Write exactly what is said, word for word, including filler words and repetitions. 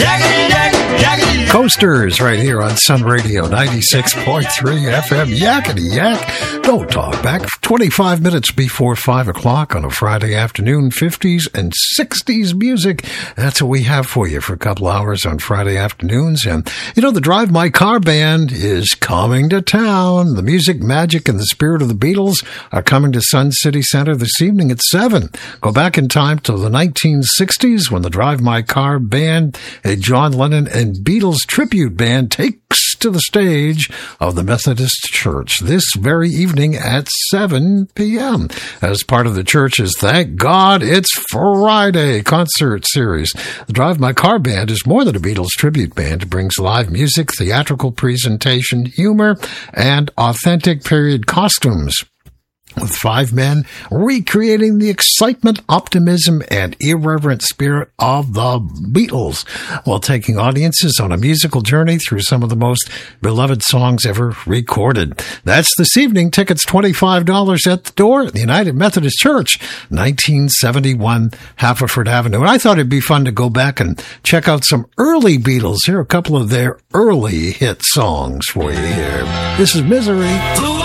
Yakety yak, yakety yak. Coasters right here on Sun Radio ninety-six point three F M. Yakety yak. Don't talk back. twenty-five minutes before five o'clock on a Friday afternoon. fifties and sixties music. That's what we have for you for a couple hours on Friday afternoons. And, you know, the Drive My Car Band is coming to town. The music, magic, and the spirit of the Beatles are coming to Sun City Center this evening at seven. Go back in time to the nineteen sixties when the Drive My Car Band, a John Lennon and Beatles tribute band, takes to the stage of the Methodist Church this very evening at seven p.m. as part of the church's Thank God It's Friday concert series. The Drive My Car Band is more than a Beatles tribute band. It brings live music, theatrical presentation, humor, and authentic period costumes, with five men recreating the excitement, optimism, and irreverent spirit of the Beatles, while taking audiences on a musical journey through some of the most beloved songs ever recorded. That's this evening. Tickets twenty-five dollars at the door at the United Methodist Church, nineteen seventy-one Haverford Avenue. And I thought it'd be fun to go back and check out some early Beatles. Here are a couple of their early hit songs for you here. This is Misery.